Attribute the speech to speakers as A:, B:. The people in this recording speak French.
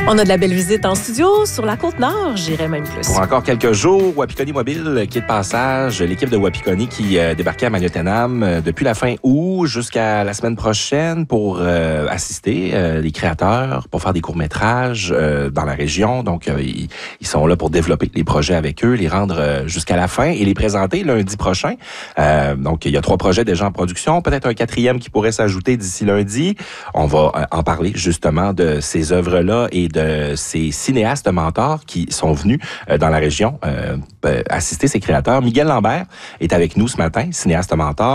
A: On a de la belle visite en studio sur la Côte-Nord, j'irais même plus.
B: Pour encore quelques jours, Wapikoni Mobile qui est de passage. L'équipe de Wapikoni qui débarquait à Magnotenam depuis la fin août jusqu'à la semaine prochaine pour assister les créateurs, pour faire des courts-métrages dans la région. Donc, ils sont là pour développer les projets avec eux, les rendre jusqu'à la fin et les présenter lundi prochain. Donc, il y a 3 projets déjà en production, peut-être un 4e qui pourrait s'ajouter d'ici lundi. On va en parler justement de ces œuvres-là et de ces cinéastes mentors qui sont venus dans la région assister ces créateurs. Miguel Lambert est avec nous ce matin, cinéaste mentor.